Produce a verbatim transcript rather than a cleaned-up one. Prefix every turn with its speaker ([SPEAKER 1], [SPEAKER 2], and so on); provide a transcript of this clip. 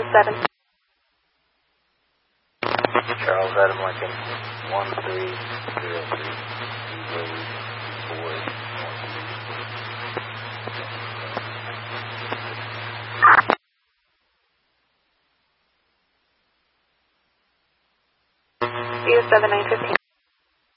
[SPEAKER 1] seven.
[SPEAKER 2] Charles Adam Lincoln, one three zero three, road four one.
[SPEAKER 1] U seven nine fifteen.